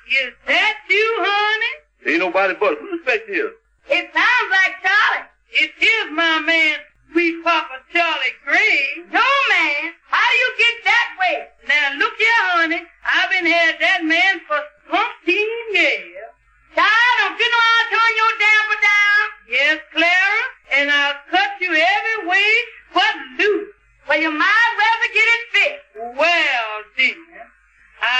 Is that you, honey? Ain't nobody but. Who the speck is? It sounds like Charlie. It is my man,